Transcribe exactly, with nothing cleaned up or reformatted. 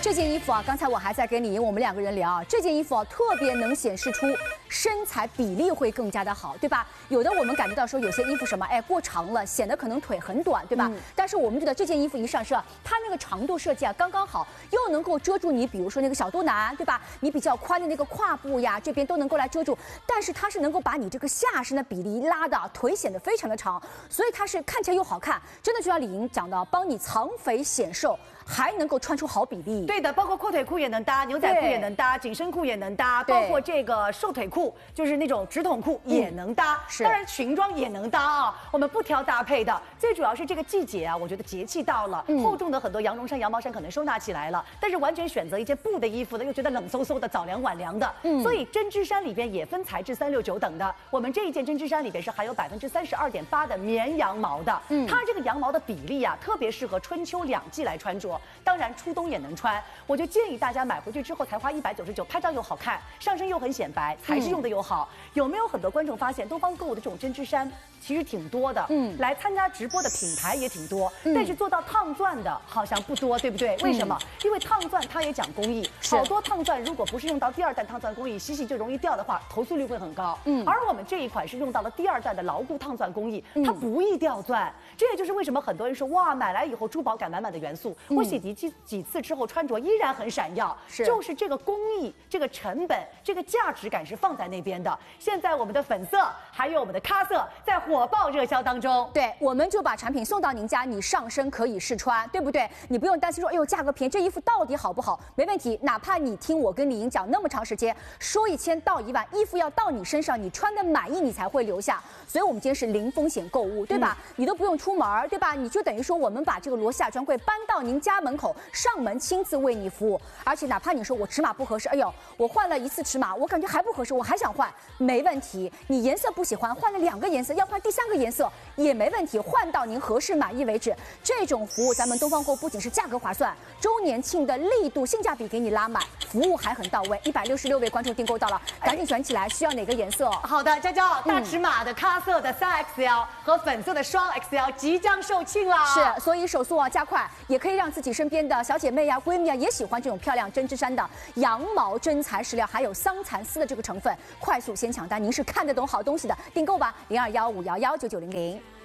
这件衣服啊，刚才我还在跟李莹我们两个人聊啊，这件衣服啊特别能显示出身材比例会更加的好，对吧？有的我们感觉到说有些衣服什么，哎过长了，显得可能腿很短，对吧？嗯、但是我们觉得这件衣服一上身啊，它那个长度设计啊刚刚好，又能够遮住你，比如说那个小肚腩，对吧？你比较宽的那个胯部呀，这边都能够来遮住，但是它是能够把你这个下身的比例拉的，腿显得非常的长，所以它是看起来又好看，真的就像李莹讲的，帮你藏肥显瘦。 还能够穿出好比例， 对的，包括阔腿裤也能搭，牛仔裤也能搭，紧身裤也能搭，包括这个瘦腿裤，就是那种直筒裤也能搭。嗯、当然裙装也能搭啊，我们不挑搭配的。最主要是这个季节啊，我觉得节气到了，嗯、厚重的很多羊绒衫、羊毛衫可能收纳起来了，但是完全选择一件布的衣服呢，又觉得冷飕飕的，早凉晚凉的。嗯，所以针织衫里边也分材质三六九等的，我们这一件针织衫里边是含有百分之三十二点八的绵羊毛的。嗯，它这个羊毛的比例啊，特别适合春秋两季来穿着。 当然，初冬也能穿，我就建议大家买回去之后才花一百九十九，拍照又好看，上身又很显白，材质用的又好。嗯、有没有很多观众发现，东方购物的这种针织衫其实挺多的，嗯，来参加直播的品牌也挺多，嗯、但是做到烫钻的好像不多，对不对？为什么？嗯、因为烫钻它也讲工艺，好多烫钻如果不是用到第二代烫钻工艺，洗洗就容易掉的话，投诉率会很高。嗯，而我们这一款是用到了第二代的牢固烫钻工艺，它不易掉钻。这也就是为什么很多人说哇，买来以后珠宝感满满的元素，我洗涤几几次之后穿着依然很闪耀，是就是这个工艺、这个成本、这个价值感是放在那边的。现在我们的粉色还有我们的咖色在火爆热销当中， 对，我们就把产品送到您家，你上身可以试穿，对不对？你不用担心说，哎呦价格便宜，这衣服到底好不好？没问题，哪怕你听我跟李莹讲那么长时间，说一千道一万，衣服要到你身上，你穿的满意，你才会留下。所以我们今天是零风险购物，对吧？嗯、你都不用出门，对吧？你就等于说我们把这个罗夏专柜搬到您家门口，上门亲自为你服务。而且哪怕你说我尺码不合适，哎呦，我换了一次尺码，我感觉还不合适，我还想换，没问题。你颜色不喜欢，换了两个颜色，要换第三个颜色也没问题，换到您合适满意为止。这种服务，咱们东方购不仅是价格划算，周年庆的力度、性价比给你拉满，服务还很到位。一百六十六位观众订购到了，赶紧选起来，需要哪个颜色？ 好的，娇娇，大尺码的咖色的三 X L 和粉色的双 X L 即将售罄了。 是，所以手速啊加快，也可以让自己身边的小姐妹呀、闺蜜啊也喜欢这种漂亮针织衫的羊毛真材实料，还有桑蚕丝的这个成分，快速先抢单。您是看得懂好东西的，订购吧，零二幺五幺幺九九零零。